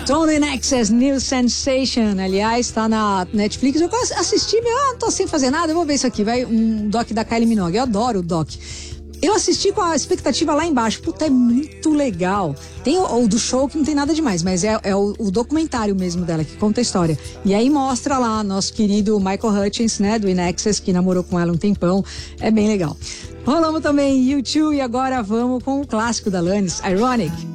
Tony in Excess, New Sensation. Aliás, tá na Netflix. Eu assisti, não tô sem fazer nada, eu vou ver isso aqui. Vai um doc da Kylie Minogue. Eu adoro o doc. Eu assisti com a expectativa lá embaixo. Puta, é muito legal. Tem o do show que não tem nada demais, mas é o documentário mesmo dela, que conta a história. E aí mostra lá nosso querido Michael Hutchence, né, do In Excess, que namorou com ela um tempão. É bem legal. Rolamos também U2 e agora vamos com o clássico da Alanis, Ironic.